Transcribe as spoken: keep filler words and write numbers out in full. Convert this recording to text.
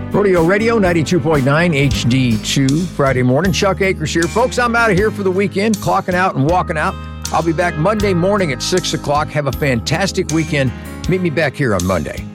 Rodeo Radio ninety-two point nine H D two, Friday morning. Chuck Akers here. Folks, I'm out of here for the weekend, clocking out and walking out. I'll be back Monday morning at six o'clock. Have a fantastic weekend. Meet me back here on Monday.